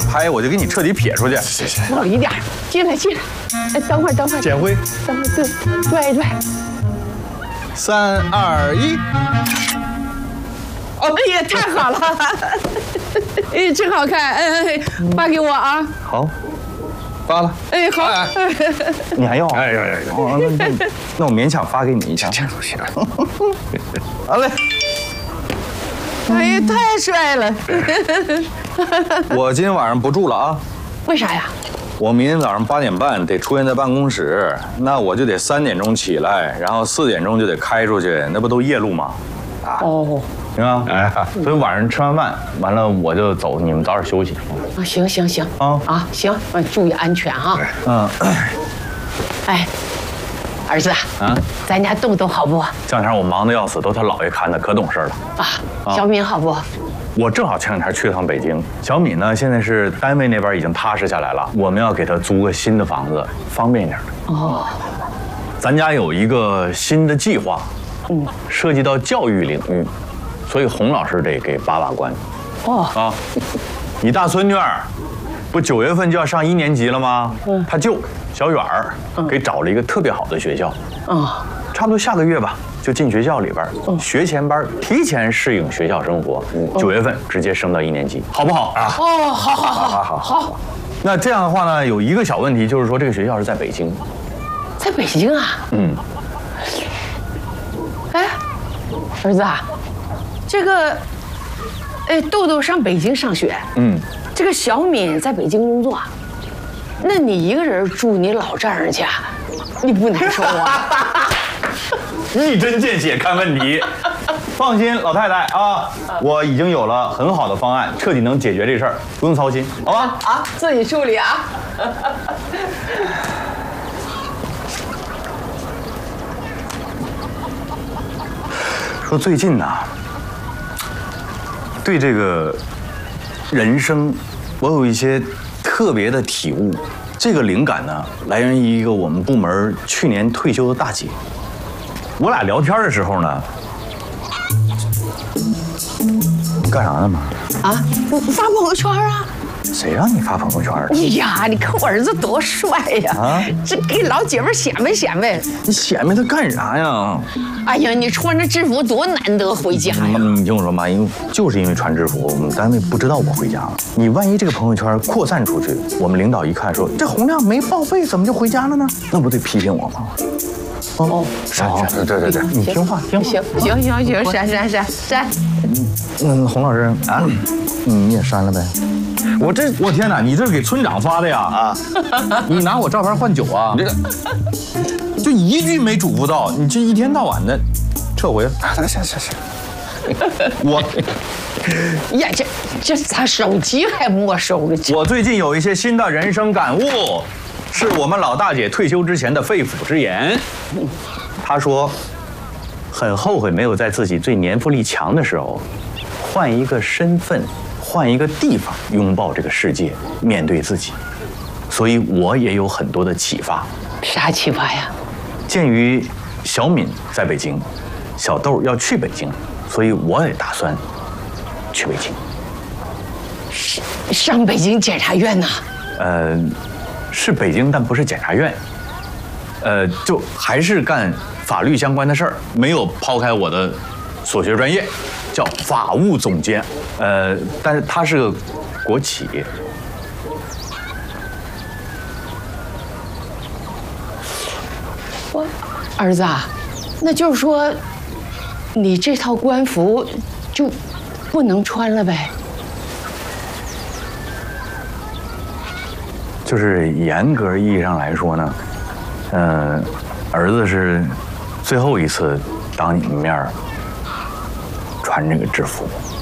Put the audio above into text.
拍，我就给你彻底撇出去。 往里点，进来。哎，等会儿。 捡灰。 等会儿，对。 3、2、1。 哦，哎呀，太好了！哎，真好看。哎，发给我啊。 好，发了。 哎，好。 你还要？哎呀，那我勉强发给你一下。 这样都行。 好嘞。 哎呀，太帅了！ 我今天晚上不住了啊。 为啥呀？ 我明天早上8点半得出现在办公室，那我就得3点钟起来，然后4点钟就得开出去，那不都夜路吗？啊。 哦。 行啊。哎，所以晚上吃完饭完了我就走，你们早点休息。 啊，行。行，注意安全哈。哎，儿子啊，咱家豆豆好不？ 这两天我忙得要死，都他姥爷看的，可懂事了。 小敏好不？ 我正好前两天去了趟北京，小敏呢现在是单位那边已经踏实下来了，我们要给她租个新的房子，方便一点的。哦，咱家有一个新的计划，涉及到教育领域，所以洪老师得给把关。啊，你大孙女儿不9月份就要上1年级了吗？她舅小远儿给找了一个特别好的学校，差不多下个月吧。就进学校里边学前班，提前适应学校生活。9月份直接升到1年级，好不好啊？ 哦，好。 那这样的话呢，有一个小问题，就是说这个学校是在北京。 在北京啊？哎，儿子啊，这个，豆豆上北京上学。这个小敏在北京工作，那你一个人住你老丈人家，你不难受啊？ 一针见血看问题，放心，老太太啊，我已经有了很好的方案，彻底能解决这事儿，不用操心，好吧？ 自己处理啊。 说最近呢，对这个人生，我有一些特别的体悟。这个灵感呢，来源于一个我们部门去年退休的大姐。我俩聊天的时候呢，你干啥呢嘛？ 发朋友圈啊。 谁让你发朋友圈的？ 哎呀，你看我儿子多帅呀！这给老姐妹显摆显摆。 你显摆他干啥呀？ 哎呀，你穿着制服多难得回家呀！ 你听我说妈，因为就是因为穿制服，我们单位不知道我回家了。你万一这个朋友圈扩散出去，我们领导一看说这洪亮没报备，怎么就回家了呢？那不得批评我吗？删，对，你听话， 行，删。 洪老师啊，你也删了呗。我天哪，你这是给村长发的呀？你拿我照片换酒啊？你这个就一句没嘱咐到，你这一天到晚的撤回了。行。我呀，这咋手机还没收了？ 我最近有一些新的人生感悟，是我们老大姐退休之前的肺腑之言。她说，很后悔没有在自己最年富力强的时候，换一个身份，换一个地方，拥抱这个世界，面对自己。所以我也有很多的启发。 啥启发呀？ 鉴于小敏在北京，小豆要去北京，所以我也打算去北京。 上北京检察院呐？ 是北京，但不是检察院。就还是干法律相关的事儿，没有抛开我的所学专业，叫法务总监。但是它是个国企。 儿子啊，那就是说，你这套官服就不能穿了呗？ 就是严格意义上来说呢，儿子是最后一次当你们面穿这个制服。